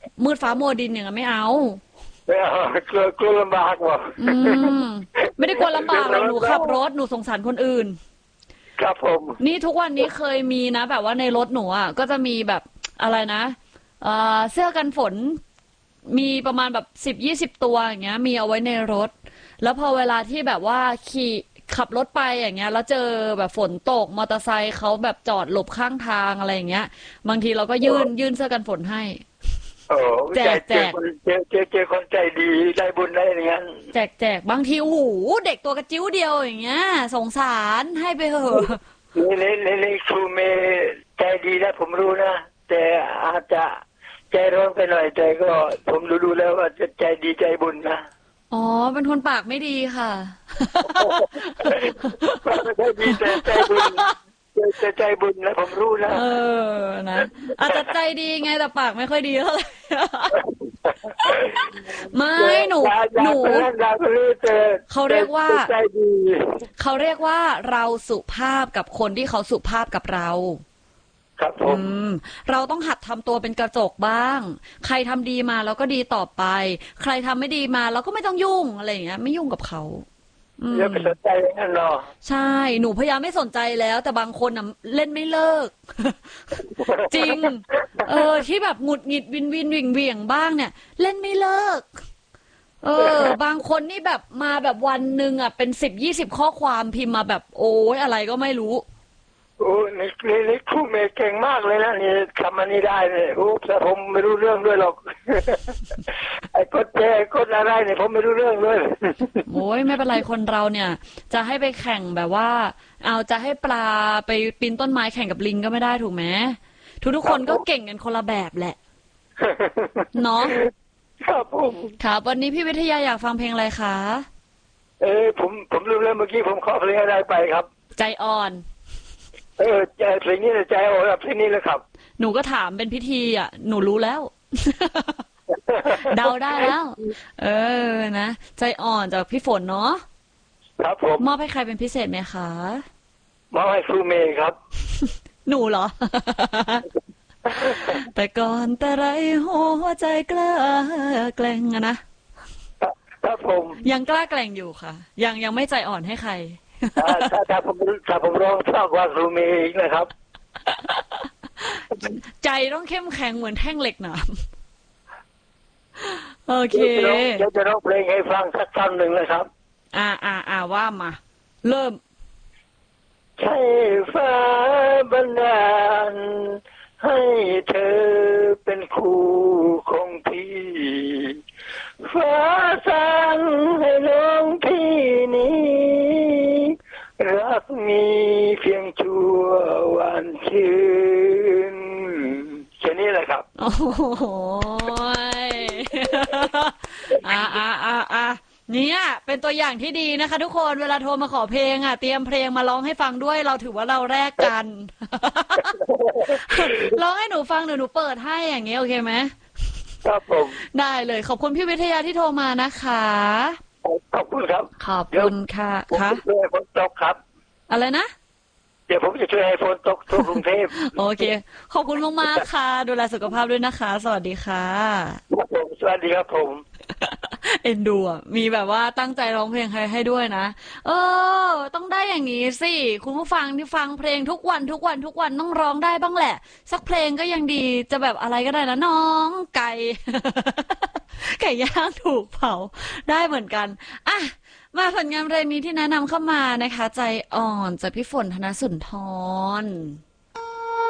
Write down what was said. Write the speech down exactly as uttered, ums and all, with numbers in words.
มืดฟ้ามัวดินอย่างนั้นไม่เอาไม่เอากลัวกลัวลำบากว่ะอืมไม่ได้กลัวลำบากหรอกหนูขับรถหนูสงสารคนอื่นครับผมนี่ทุกวันนี้เคยมีนะแบบว่าในรถหนูอ่ะก็จะมีแบบอะไรนะเอ่อเสื้อกันฝนมีประมาณแบบสิบยี่สิบตัวอย่างเงี้ยมีเอาไว้ในรถแล้วพอเวลาที่แบบว่าขี่ขับรถไปอย่างเงี้ยแล้วเจอแบบฝนตกมอเตอร์ไซค์เขาแบบจอดหลบข้างทางอะไรอย่างเงี้ยบางทีเราก็ยื่นยื่นเสื้อกันฝนให้โอ้แจกแจกเจอเจอเจอคนใจดีได้บุญได้อย่างนั้นแจกแจกบางทีโอ้โหเด็กตัวกระจิ้วเดียวอย่างเงี้ยสงสารให้ไปเถอะนี่นี่นี่นี่ครูเมย์ใจดีนะผมรู้นะแต่อาจจะใจร้อนไปหน่อยแต่ก็ผมรู้ๆแล้วว่าจะใจดีใจบุญนะอ๋อเป็นคนปากไม่ดีค่ะใจดีแต่ใจบุญใจใจบุญนะผมรู้นะเออนะอาจจะใจดีไงแต่ปากไม่ค่อยดีเท่าไหร่ไม่หนูหนูเขาเรียกว่าเขาเรียกว่าเราสุภาพกับคนที่เขาสุภาพกับเราครับผมเราต้องหัดทำตัวเป็นกระจกบ้างใครทำดีมาเราก็ดีต่อไปใครทำไม่ดีมาเราก็ไม่ต้องยุ่งอะไรอย่างเงี้ยไม่ยุ่งกับเขาอย่าไปสนใจนั่นหรอใช่หนูพยายามไม่สนใจแล้วแต่บางคนน่ะเล่นไม่เลิกจริงเออที่แบบหงุดหงิดวินวินวิ่งเวี่ยงบ้างเนี่ยเล่นไม่เลิกเออบางคนนี่แบบมาแบบวันหนึ่งอ่ะเป็นสิบยี่สิบข้อความพิมพ์มาแบบโอ้ยอะไรก็ไม่รู้โอ้นี่นี่นี่ครูเมย์เก่งมากเลยนะนี่ทำอันนี้ได้เนี่ยโอ้แต่ผมไม่รู้เรื่องด้วยหรอกไอ้กดแชร์กดอะไรเนี่ยผมไม่รู้เรื่องเลยโอ้ยไม่เป็นไรคนเราเนี่ยจะให้ไปแข่งแบบว่าเอาจะให้ปลาไปปีนต้นไม้แข่งกับลิงก็ไม่ได้ถูกไหมทุกทุกคนก็เก่งกันคนละแบบแหละเนาะครับผมครับวันนี้พี่วิทยาอยากฟังเพลงอะไรคะเออผมผมลืมแล้วเมื่อกี้ผมขอเพลงอะไรไปครับใจอ่อนเออใจเพลงนี้ใจอ่อนเพลงนี้เลยครับหนูก็ถามเป็นพิธีอ่ะหนูรู้แล้วเดาได้แล้วเออนะใจอ่อนจากพี่ฝนเนาะครับผมมอบให้ใครเป็นพิเศษไหมคะมอบให้ครูเมย์ครับหนูเหรอแต่ก่อนแต่ไรหัวใจกล้าแกล้งอะนะครับผมยังกล้าแกล้งอยู่ค่ะยังยังไม่ใจอ่อนให้ใครถ้าถ้าผมถ้าผมร้องชอบว่าครูเมย์อีกนะครับใจต้องเข้มแข็งเหมือนแท่งเหล็กหนามโอเคเดี๋ยวจะร้องเพลงให้ฟังสักท่อนหนึ่งเลยครับอ่าอ่าอ่าว่ามาเริ่มใช่ฟ้าบันดาลให้เธอเป็นคู่ของพี่ฟ้าสั่งให้น้องพี่นี้รักมีเพียงชั่ววันคืนแค่นี้แหละครับโอ้โหอ่าอ่าอ่าอ่าเนี่ยเป็นตัวอย่างที่ดีนะคะทุกคนเวลาโทรมาขอเพลงอ่ะเตรียมเพลงมาร้องให้ฟังด้วยเราถือว่าเราแลกกันร้องให้หนูฟังเดี๋ยวหนูเปิดให้อย่างเงี้ยโอเคไหมครับผมได้เลยขอบคุณพี่วิทยาที่โทรมานะคะขอบคุณครับขอบคุณค่ะค่ะช่วยฝนตกครับอะไรนะเดี๋ยวผมจะช่วยให้ฝนตกทั่วกรุงเทพโอเคขอบคุณมากๆค่ะดูแลสุขภาพด้วยนะคะสวัสดีค่ะครับผมสวัสดีครับผมเอ็นดูอ่ะมีแบบว่าตั้งใจร้องเพลงให้ให้ด้วยนะเออต้องได้อย่างนี้สิคุณผู้ฟังที่ฟังเพลงทุกวันทุกวันทุกวันต้องร้องได้บ้างแหละสักเพลงก็ยังดีจะแบบอะไรก็ได้นะน้องไก่ไก่ย่างถูกเผาได้เหมือนกันอ่ะมาผลงานเพลงนี้ที่แนะนำเข้ามานะคะใจอ่อนจากพี่ฝนธนสุนทร